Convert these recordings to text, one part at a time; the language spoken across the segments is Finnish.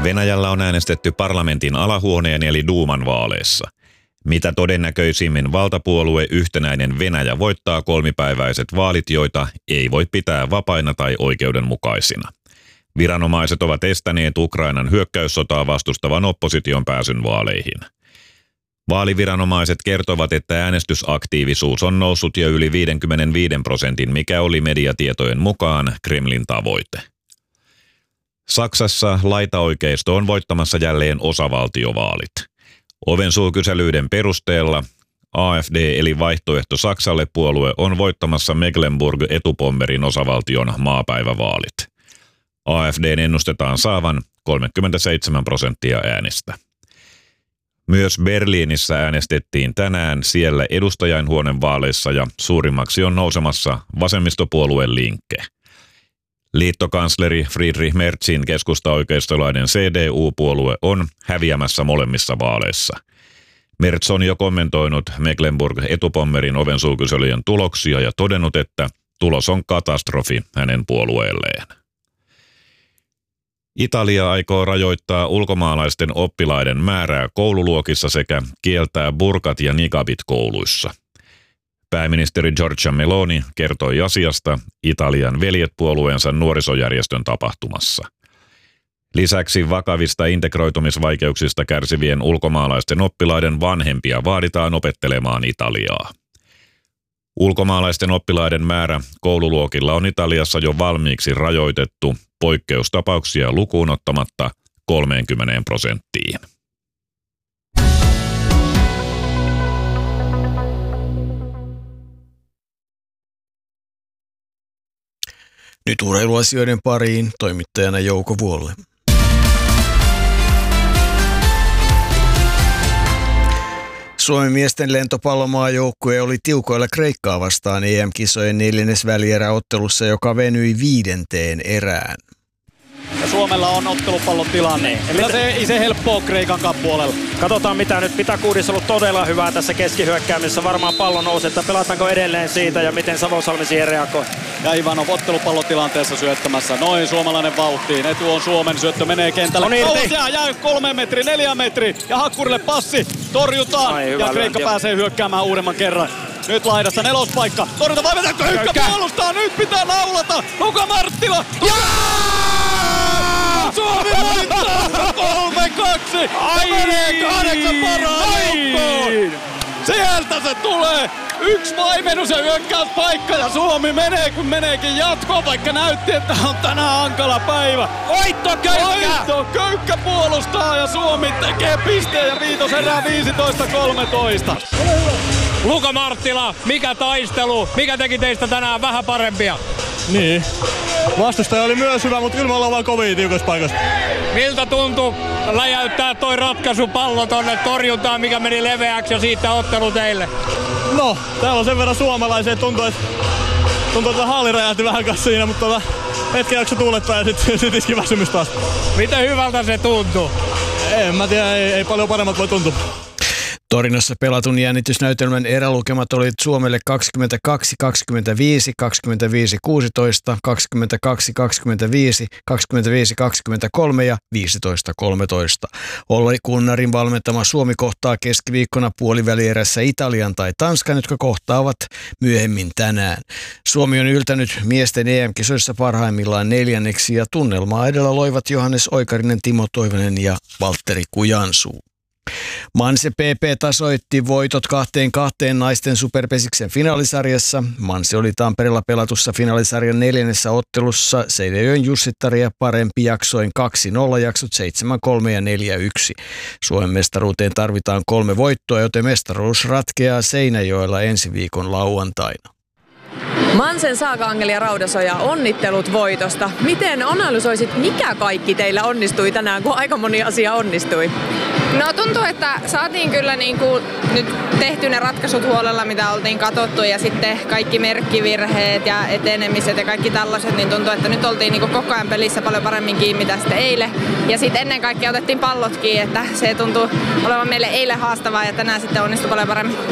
Venäjällä on äänestetty parlamentin alahuoneen eli Duuman vaaleissa. Mitä todennäköisimmin valtapuolue Yhtenäinen Venäjä voittaa kolmipäiväiset vaalit, joita ei voi pitää vapaina tai oikeudenmukaisina. Viranomaiset ovat estäneet Ukrainan hyökkäyssotaa vastustavan opposition pääsyn vaaleihin. Vaaliviranomaiset kertovat, että äänestysaktiivisuus on noussut jo yli 55%, mikä oli mediatietojen mukaan Kremlin tavoite. Saksassa laitaoikeisto on voittamassa jälleen osavaltiovaalit. Ovensuukyselyiden perusteella AfD eli Vaihtoehto Saksalle -puolue on voittamassa Mecklenburg-Etupommerin osavaltion maapäivävaalit. AfD:n ennustetaan saavan 37% äänistä. Myös Berliinissä äänestettiin tänään siellä edustajainhuoneen vaaleissa ja suurimmaksi on nousemassa vasemmistopuolue Linke. Liittokansleri Friedrich Merzin keskustaoikeistolainen CDU-puolue on häviämässä molemmissa vaaleissa. Merz on jo kommentoinut Mecklenburg-Etupommerin ovensuukyselyjen tuloksia ja todennut, että tulos on katastrofi hänen puolueelleen. Italia aikoo rajoittaa ulkomaalaisten oppilaiden määrää koululuokissa sekä kieltää burkat ja niqabit kouluissa. Pääministeri Giorgia Meloni kertoi asiasta Italian veljet-puolueensa nuorisojärjestön tapahtumassa. Lisäksi vakavista integroitumisvaikeuksista kärsivien ulkomaalaisten oppilaiden vanhempia vaaditaan opettelemaan italiaa. Ulkomaalaisten oppilaiden määrä koululuokilla on Italiassa jo valmiiksi rajoitettu poikkeustapauksia lukuun ottamatta 30%. Nyt urheiluasioiden pariin toimittajana Jouko Vuolle. Suomen miesten lentopallomaajoukkue oli tiukoilla Kreikkaa vastaan EM-kisojen 4. välieräottelussa, joka venyi 5. erään. Ja Suomella on ottelupallon tilanne. Ei se helppoa Kreikan puolella. Katsotaan mitä nyt. Pitakuudissa on ollut todella hyvää tässä keskihyökkäämisessä. Varmaan pallo nousee, että pelataanko edelleen siitä ja miten Savosalmi siihen reagoi. Ja Ivanov ottelupallotilanteessa syöttämässä. Noin suomalainen vauhtiin. Etu on Suomen, syöttö menee kentälle. Kausia jää 3 metri, 4 metri. Ja Hakkurille passi. Torjutaan. Ja Kreikka pääsee hyökkäämään uudemman kerran. Nyt laidassa nelospaikka. Torjuta vai vetääkö Köyhkä puolustaa? Nyt pitää naulata. Luka Marttila. Suomi voittaa 3-2. Ja menee 8 parhaan joukkoon. Sieltä se tulee. 1 vaimennus ja hyökkäyspaikka ja Suomi menee kun meneekin jatkoon, vaikka näytti, että on tänään hankala päivä. Voitto Köyhkä! Voitto! Köyhkä puolustaa ja Suomi tekee pisteen ja viitoserää 15-13. Luka Marttila, mikä taistelu? Mikä teki teistä tänään vähän parempia? Niin. Vastustaja oli myös hyvä, mutta kyllä me ollaan vaan kovin tiukassa paikassa. Miltä tuntui läjäyttää toi ratkaisupallo tonne torjuntaan, mikä meni leveäksi ja siitä ottelu teille? No, täällä on sen verran suomalaisia, että tuntuu, että halli räjähti vähän kanssa siinä, mutta hetken jakso tuulettaa ja sit iski väsymys taas. Miten hyvältä se tuntuu? En mä tiedä, ei paljon paremmat voi tuntua. Torinassa pelatun jännitysnäytelmän erälukemat olivat Suomelle 22-25, 25-16, 22-25, 25-23 ja 15-13. Olli Kunnarin valmentama Suomi kohtaa keskiviikkona puolivälierässä Italian tai Tanskan, jotka kohtaavat myöhemmin tänään. Suomi on yltänyt miesten EM-kisoissa parhaimmillaan 4. ja tunnelmaa edellä loivat Johannes Oikarinen, Timo Toivonen ja Valtteri Kujansuu. Manse PP tasoitti voitot 2-2 naisten superpesiksen finaalisarjassa. Manse oli Tampereella pelatussa finaalisarjan 4. ottelussa Seinäjoen Jussittaria parempi jaksoin 2-0 jaksot 7-3 ja 4-1. Suomen mestaruuteen tarvitaan 3 voittoa, joten mestaruus ratkeaa Seinäjoella ensi viikon lauantaina. Mansen Saaka-Angeli ja Raudasoja, onnittelut voitosta. Miten analysoisit, mikä kaikki teillä onnistui tänään, kun aika moni asia onnistui? No tuntuu, että saatiin kyllä nyt tehty ne ratkaisut huolella, mitä oltiin katsottu, ja sitten kaikki merkkivirheet ja etenemiset ja kaikki tällaiset, niin tuntuu, että nyt oltiin koko ajan pelissä paljon paremmin kiinni mitä sitten eilen. Ja sitten ennen kaikkea otettiin pallotkin, että se tuntuu olevan meille eilen haastavaa ja tänään sitten onnistui paljon paremmin.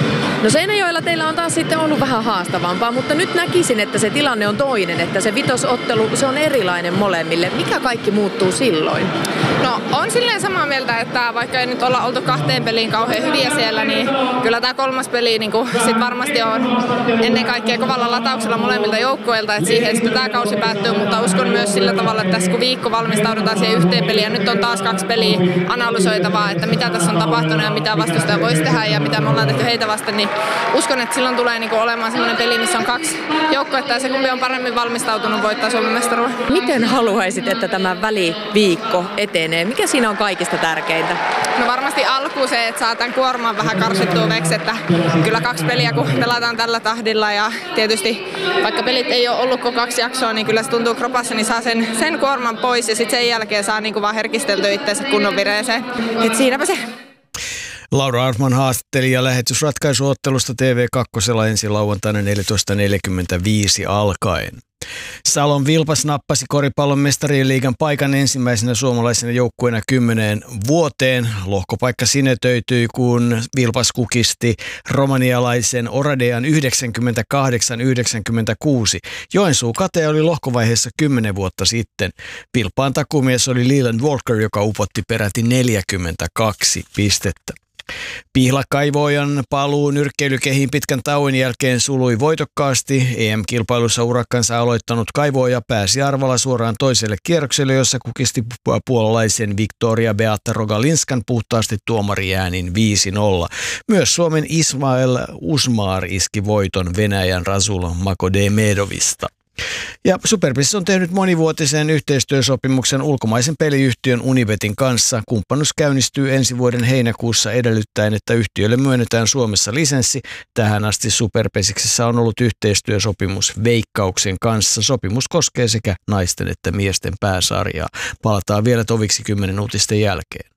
No Seinäjoella teillä on taas sitten ollut vähän haastavampaa, mutta nyt näkisin, että se tilanne on toinen, että se vitosottelu, se on erilainen molemmille. Mikä kaikki muuttuu silloin? No on silleen samaa mieltä, että vaikka ei nyt olla oltu 2 peliin kauhean hyviä siellä, niin kyllä tämä 3. peli niin sit varmasti on ennen kaikkea kovalla latauksella molemmilta joukkueilta, että siihen sitten tämä kausi päättyy, mutta uskon myös sillä tavalla, että tässä kun viikko valmistaudutaan siihen yhteen peliin ja nyt on taas 2 peliä analysoitavaa, että mitä tässä on tapahtunut ja mitä vastustaja voisi tehdä ja mitä me ollaan tehty heitä vasten, niin uskon, että silloin tulee niin olemaan sellainen peli, missä on 2 joukkuetta ja se kumpi on paremmin valmistautunut voittaa Suomen mestaruuden. Miten haluaisit, että tämä väliviikko etenee? Mikä siinä on kaikista tärkeintä? No varmasti alkuun se, että saa tämän kuorman vähän karsittua veksi, että kyllä 2 peliä kun pelataan tällä tahdilla ja tietysti vaikka pelit ei ole ollut kuin 2 jaksoa, niin kyllä se tuntuu kropassa, niin saa sen kuorman pois ja sitten sen jälkeen saa niin kuin vaan herkisteltyä itseänsä kunnon vireeseen. Et siinäpä se. Laura Artman haastatteli ja lähetysratkaisuottelusta TV2 ensi lauantaina 14.45 alkaen. Salon Vilpas nappasi koripallon mestarien liigan paikan ensimmäisenä suomalaisena joukkueena 10 vuoteen. Lohkopaikka sinetöityi, kun Vilpas kukisti romanialaisen Oradean 98-96. Joensuu Kate oli lohkovaiheessa 10 vuotta sitten. Vilpaan takumies oli Leland Walker, joka upotti peräti 42 pistettä. Pihlakaivojan paluu nyrkkeilykehiin pitkän tauon jälkeen sului voitokkaasti. EM-kilpailussa urakkansa aloittanut Kaivoja pääsi arvalla suoraan toiselle kierrokselle, jossa kukisti puolalaisen Victoria Beata Rogalinskan puhtaasti tuomariäänin 5-0. Myös Suomen Ismail Usmar iski voiton Venäjän Rasul Makodemedovista. Ja Superpris on tehnyt monivuotisen yhteistyösopimuksen ulkomaisen peliyhtiön Unibetin kanssa. Kumppanuus käynnistyy ensi vuoden heinäkuussa edellyttäen, että yhtiölle myönnetään Suomessa lisenssi. Tähän asti Superpesiksessä on ollut yhteistyösopimus Veikkauksen kanssa. Sopimus koskee sekä naisten että miesten pääsarjaa. Palataan vielä toviksi 10 uutisten jälkeen.